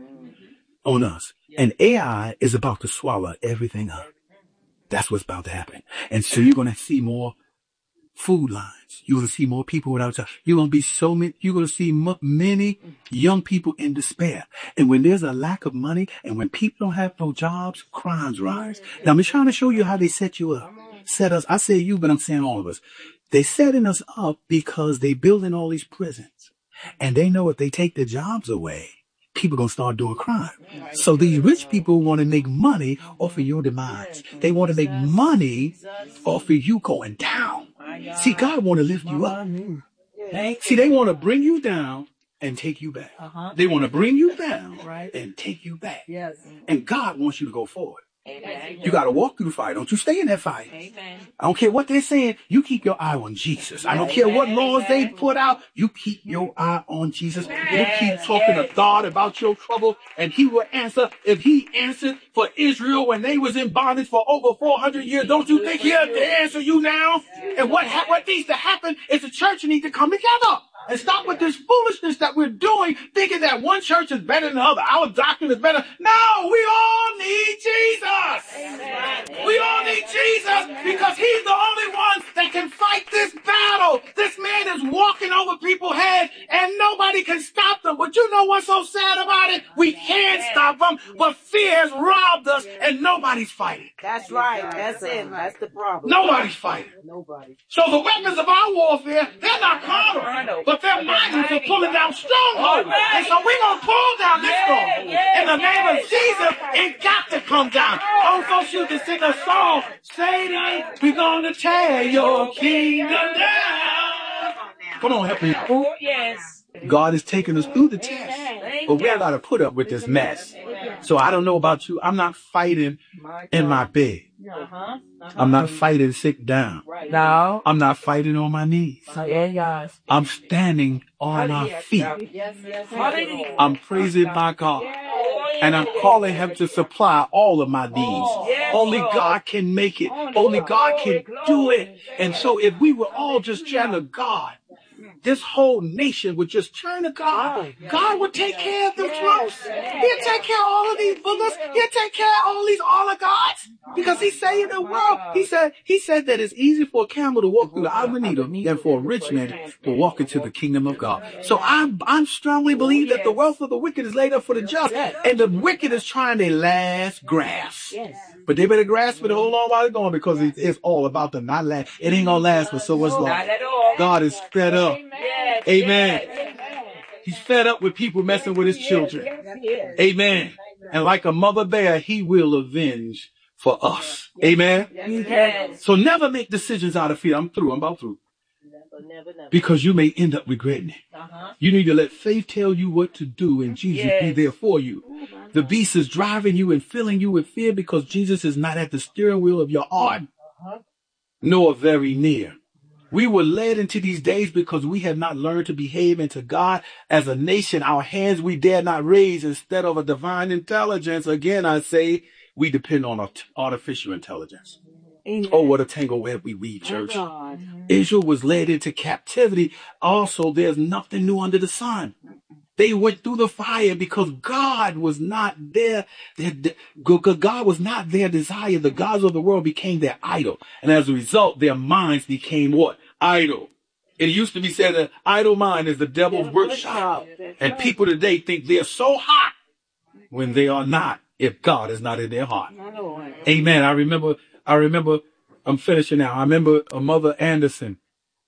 Speaker 12: on us. And AI is about to swallow everything up. That's what's about to happen. And so you're going to see more food lines. You're going to see more people without jobs. You're going to be you're going to see many young people in despair. And when there's a lack of money and when people don't have no jobs, crimes rise. Now I'm trying to show you how they set you up. Set us. I say you, but I'm saying all of us. They setting us up because they building all these prisons. And they know if they take their jobs away, people going to start doing crime. So these rich people want to make money off of your demise. They want to make money off of you going down. See, God want to lift you up. See, they want to bring you down and take you back. They want to bring you down and take you back. And God wants you to go forward. Amen. You got to walk through the fire. Don't you stay in that fire. Amen. I don't care what they're saying. You keep your eye on Jesus. I don't care what laws they put out. You keep your eye on Jesus. You keep talking to God about your trouble, and he will answer. If he answered for Israel when they was in bondage for over 400 years, don't you think he'll answer you now? And what needs to happen is the church needs to come together. And stop with this foolishness that we're doing, thinking that one church is better than the other. Our doctrine is better. No, we all need Jesus. Amen. We all need Jesus because he's the only one that can fight this battle. This man is walking over people's heads and nobody can stop them. But you know what's so sad about it? We can't stop them, but fear has robbed us and nobody's fighting.
Speaker 13: That's right. That's it. That's the problem.
Speaker 12: Nobody's fighting.
Speaker 13: Nobody.
Speaker 12: So the weapons of our warfare, they're not carnal, but they're mighty for pulling down strongholds. And so we're going to pull down this stronghold. In the name of Jesus, it got to come down. Also, you can sing a song. Satan, we're going to tear your kingdom down. Come on, help me.
Speaker 13: Oh, yes.
Speaker 12: God is taking us through the test, but we got to put up with this mess. So I don't know about you. I'm not fighting in my bed. I'm not fighting sit down.
Speaker 13: No.
Speaker 12: I'm not fighting on my knees. I'm standing on my feet. I'm praising my God. And I'm calling him to supply all of my needs. Only God can make it. Only God can do it. And so if we were all just trying to God, this whole nation would just turn to God. God would take care of the troops. He'll take care of all of these boogers. He'll take care of all these oligarchs. Because he said in the world, he said that it's easy for a camel to walk through the eye of a needle than for a rich man to walk into the kingdom of God. So I strongly believe that the wealth of the wicked is laid up for the just. And the wicked is trying their last grasp. But they better grasp it and hold on while they're going because it's all about them not last. It ain't going to last for so much longer. God is fed up. Amen. He's fed up with people messing with his children. Amen. And like a mother bear, he will avenge for us. Amen. So never make decisions out of fear. I'm about through. Because you may end up regretting it. You need to let faith tell you what to do and Jesus be there for you. The beast is driving you and filling you with fear because Jesus is not at the steering wheel of your heart, nor very near. We were led into these days because we have not learned to behave into God as a nation. Our hands we dare not raise instead of a divine intelligence. Again, I say we depend on artificial intelligence. Oh, what a tangled web we weave, church. Israel was led into captivity. Also, there's nothing new under the sun. They went through the fire because God was not there. God was not their desire. The gods of the world became their idol. And as a result, their minds became what? Idol. It used to be said that idle mind is the devil's workshop. And people today think they're so hot when they are not. if God is not in their heart. Amen. I remember, I'm finishing now. I remember Mother Anderson.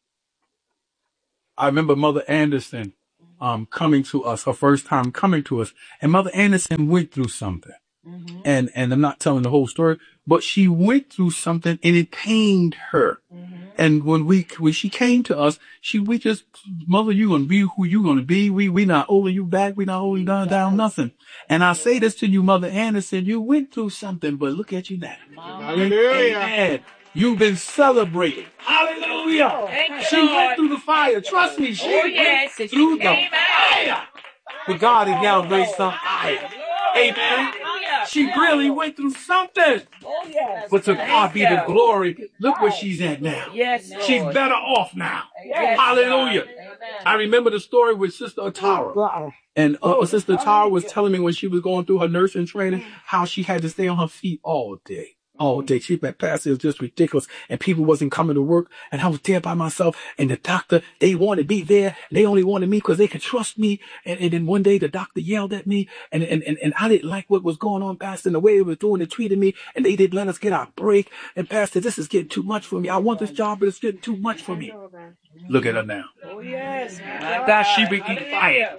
Speaker 12: Coming to us, her first time coming to us. And Mother Anderson went through something. Mm-hmm. And I'm not telling the whole story, but she went through something and it pained her. Mm-hmm. And when she came to us, we just, Mother, you gonna be who you gonna be. We not holding you back. We not holding you down, nothing. And I say this to you, Mother Anderson, you went through something, but look at you now. Hallelujah. Amen. You've been celebrating. Hallelujah. She went through the fire. Trust me, she went through the fire. But God has now raised some fire. Amen. She really went through something. But to God be the glory. Look where she's at now. She's better off now. Hallelujah. I remember the story with Sister Atara. And Sister Atara was telling me when she was going through her nursing training how she had to stay on her feet all day. She went past, it was just ridiculous. And people wasn't coming to work. And I was there by myself. And the doctor, they wanted me there. They only wanted me because they could trust me. And then one day the doctor yelled at me. And I didn't like what was going on, Pastor, and the way they were doing it, treated me. And they didn't let us get our break. And Pastor, this is getting too much for me. I want this job, but it's getting too much for me. Look at her now. Oh, yes. That she became fire.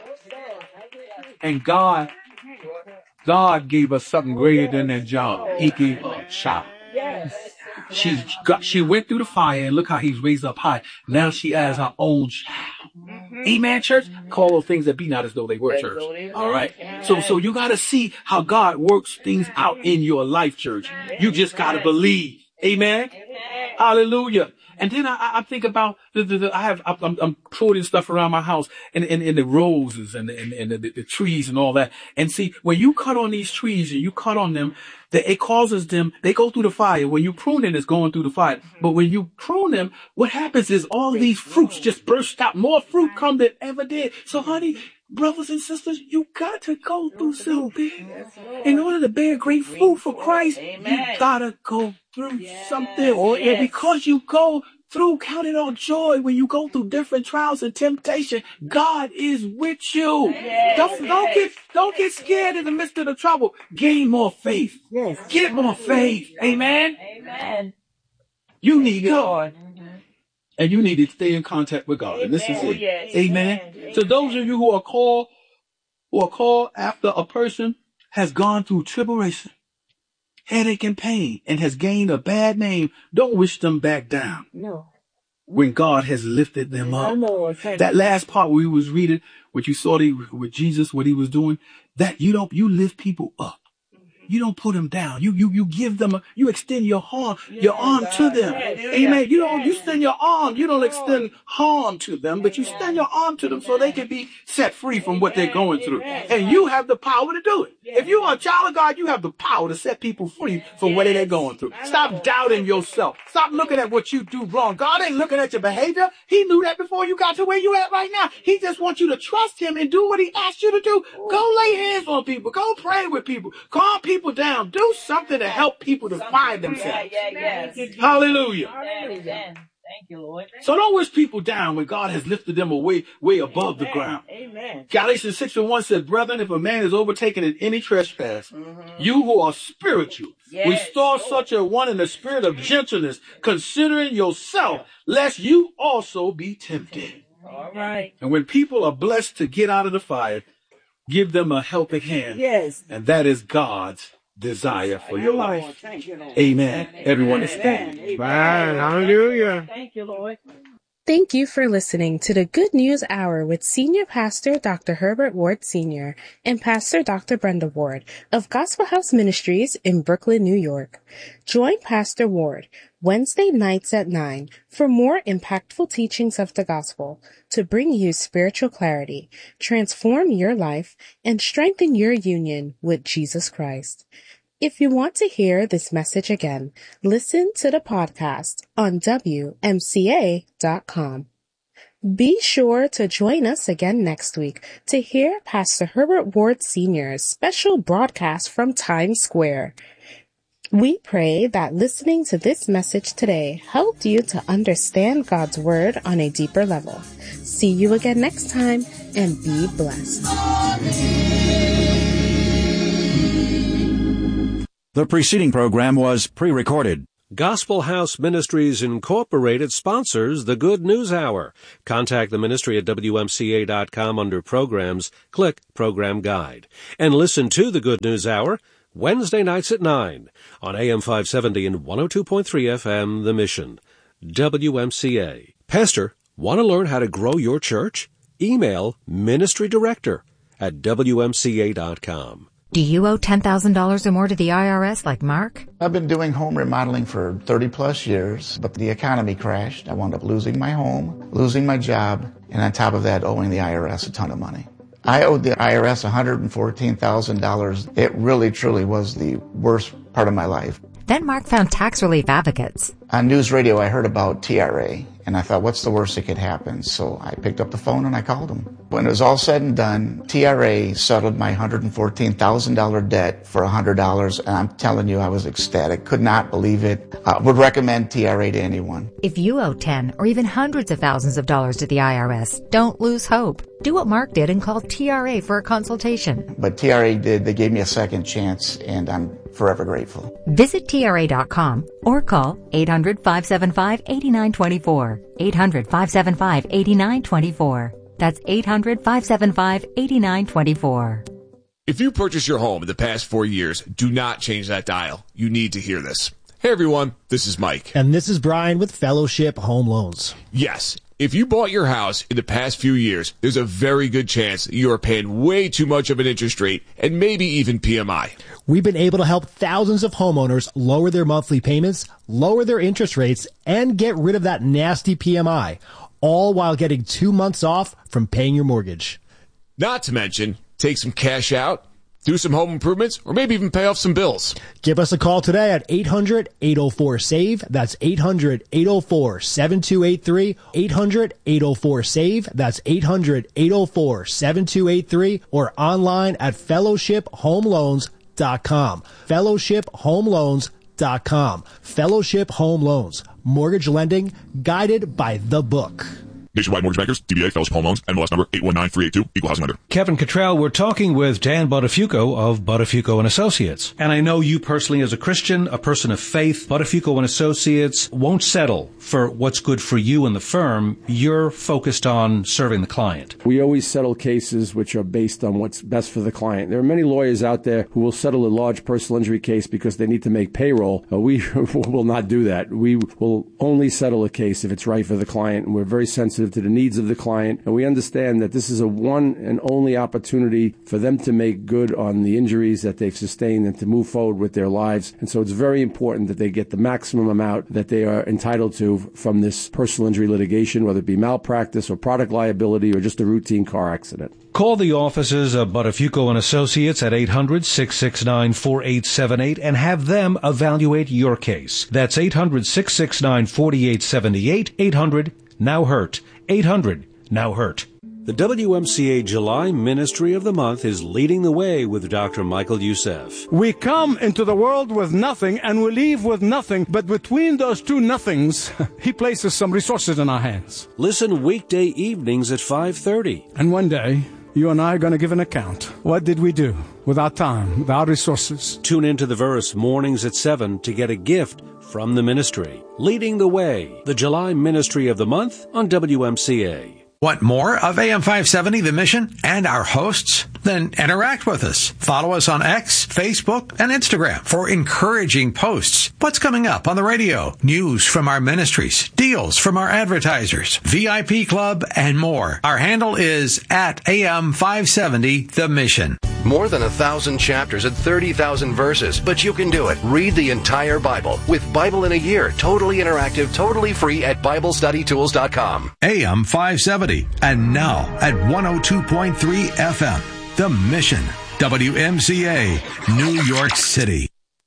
Speaker 12: And God gave us something greater than that job. He gave her a child. Yes. She went through the fire, and look how he's raised up high. Now she has her own child. Mm-hmm. Amen, church? Call those things that be not as though they were, church. All right? So you got to see how God works things out in your life, church. You just got to believe. Amen? Hallelujah. And then I think about I'm putting stuff around my house and the roses and the trees and all that. And see, when you cut on these trees and you cut on them, it causes them, they go through the fire. When you prune it, it's going through the fire. But when you prune them, what happens is all these fruits just burst out. More fruit come than ever did. So honey, brothers and sisters, you got to go through something. In order to bear great fruit for Christ, you gotta go through something. And because you go through, count it all joy when you go through different trials and temptation. God is with you. Don't get scared in the midst of the trouble. Gain more faith. Get more faith. Amen. You need God. And you need to stay in contact with God. And this is it. Amen. So those of you who are called after a person has gone through tribulation, headache and pain, and has gained a bad name, don't wish them back down. No. When God has lifted them up. That last part where we was reading, what you saw with Jesus, what he was doing, that you lift people up. You don't put them down. You give them, you extend your arm to them. Amen. You extend your arm. You don't extend harm to them, but you extend your arm to them so they can be set free from what they're going through. And you have the power to do it. If you are a child of God, you have the power to set people free from what they're going through. Stop doubting yourself. Stop looking at what you do wrong. God ain't looking at your behavior. He knew that before you got to where you at right now. He just wants you to trust him and do what he asked you to do. Go lay hands on people. Go pray with people. Calm people down. Do something to help people to find themselves. Hallelujah.
Speaker 13: Thank you, Lord.
Speaker 12: So don't wish people down when God has lifted them way above the ground.
Speaker 13: Amen.
Speaker 12: Galatians 6:1 says, brethren, if a man is overtaken in any trespass, you who are spiritual, restore such a one in the spirit of gentleness, considering yourself, lest you also be tempted.
Speaker 13: All right.
Speaker 12: And when people are blessed to get out of the fire, give them a helping hand.
Speaker 13: Yes.
Speaker 12: And that is God's desire for your life. Amen. Everyone is standing.
Speaker 2: Hallelujah.
Speaker 13: Thank you, Lord.
Speaker 11: Thank you for listening to the Good News Hour with Senior Pastor Dr. Herbert Ward Sr. and Pastor Dr. Brenda Ward of Gospel House Ministries in Brooklyn, New York. Join Pastor Ward Wednesday nights at 9 for more impactful teachings of the gospel to bring you spiritual clarity, transform your life, and strengthen your union with Jesus Christ. If you want to hear this message again, listen to the podcast on WMCA.com. Be sure to join us again next week to hear Pastor Herbert Ward Sr.'s special broadcast from Times Square. We pray that listening to this message today helped you to understand God's Word on a deeper level. See you again next time and be blessed.
Speaker 10: The preceding program was pre-recorded.
Speaker 4: Gospel House Ministries Incorporated sponsors the Good News Hour. Contact the ministry at WMCA.com under Programs. Click Program Guide. And listen to the Good News Hour Wednesday nights at 9 on AM 570 and 102.3 FM, The Mission. WMCA. Pastor, want to learn how to grow your church? Email ministrydirector@WMCA.com.
Speaker 14: Do you owe $10,000 or more to the IRS like Mark?
Speaker 15: I've been doing home remodeling for 30 plus years, but the economy crashed. I wound up losing my home, losing my job, and on top of that, owing the IRS a ton of money. I owed the IRS $114,000. It really, truly was the worst part of my life.
Speaker 14: Then Mark found Tax Relief Advocates.
Speaker 15: On news radio, I heard about TRA, and I thought, what's the worst that could happen? So I picked up the phone and I called them. When it was all said and done, TRA settled my $114,000 debt for $100, and I'm telling you, I was ecstatic. Could not believe it. Would recommend TRA to anyone.
Speaker 14: If you owe 10 or even hundreds of thousands of dollars to the IRS, don't lose hope. Do what Mark did and call TRA for a consultation.
Speaker 15: But TRA did. They gave me a second chance, and I'm forever grateful.
Speaker 14: Visit TRA.com or call 800-575-8924. 800-575-8924. That's 800-575-8924.
Speaker 16: If you purchased your home in the past 4 years, do not change that dial. You need to hear this. Hey everyone, this is Mike.
Speaker 17: And this is Brian with Fellowship Home Loans.
Speaker 16: Yes. If you bought your house in the past few years, there's a very good chance that you are paying way too much of an interest rate and maybe even PMI.
Speaker 17: We've been able to help thousands of homeowners lower their monthly payments, lower their interest rates, and get rid of that nasty PMI, all while getting 2 months off from paying your mortgage.
Speaker 16: Not to mention, take some cash out, do some home improvements, or maybe even pay off some bills.
Speaker 17: Give us a call today at 800-804-SAVE. That's 800-804-7283. 800-804-SAVE. That's 800-804-7283. Or online at fellowshiphomeloans.com. fellowshiphomeloans.com. Fellowship Home Loans. Mortgage lending guided by the book.
Speaker 18: Nationwide Mortgage Bankers, DBA Fellowship Home Loans, MLS number 819382, Equal Housing Lender.
Speaker 4: Kevin Cottrell, we're talking with Dan Buttafuoco of Buttafuoco & Associates. And I know you personally as a Christian, a person of faith, Buttafuoco & Associates won't settle for what's good for you and the firm. You're focused on serving the client.
Speaker 19: We always settle cases which are based on what's best for the client. There are many lawyers out there who will settle a large personal injury case because they need to make payroll. We will not do that. We will only settle a case if it's right for the client, and we're very sensitive to the needs of the client, and we understand that this is a one and only opportunity for them to make good on the injuries that they've sustained and to move forward with their lives. And so it's very important that they get the maximum amount that they are entitled to from this personal injury litigation, whether it be malpractice or product liability or just a routine car accident.
Speaker 4: Call the offices of Buttafuoco & Associates at 800-669-4878 and have them evaluate your case. That's 800-669-4878, 800-NOW-HURT. 800-NOW-HURT. The WMCA July Ministry of the Month is leading the way with Dr. Michael Youssef.
Speaker 20: We come into the world with nothing and we leave with nothing, but between those two nothings, He places some resources in our hands.
Speaker 4: Listen weekday evenings at 5:30.
Speaker 20: And one day, you and I are going to give an account. What did we do with our time, with our resources?
Speaker 4: Tune into The Verse mornings at 7 to get a gift from the ministry. Leading the Way, the July Ministry of the Month on WMCA.
Speaker 9: Want more of AM 570, The Mission, and our hosts? Then interact with us. Follow us on X, Facebook, and Instagram for encouraging posts. What's coming up on the radio? News from our ministries, deals from our advertisers, VIP Club, and more. Our handle is at AM 570, The Mission.
Speaker 21: More than 1,000 chapters and 30,000 verses, but you can do it. Read the entire Bible with Bible in a Year, totally interactive, totally free at BibleStudyTools.com.
Speaker 9: AM 570, and now at 102.3 FM. The Mission, WMCA, New York City.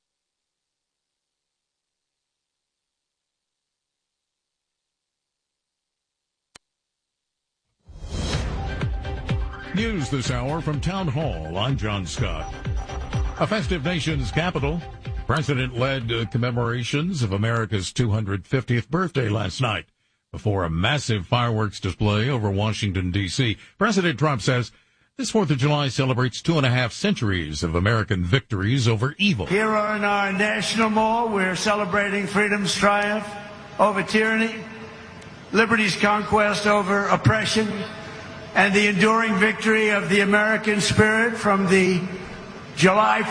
Speaker 22: News this hour from Town Hall. I'm John Scott. A festive nation's capital. President-led commemorations of America's 250th birthday last night before a massive fireworks display over Washington, D.C. President Trump says This 4th of July celebrates 2.5 centuries of American victories over evil.
Speaker 1: Here on our National Mall, we're celebrating freedom's triumph over tyranny, liberty's conquest over oppression, and the enduring victory of the American spirit from the July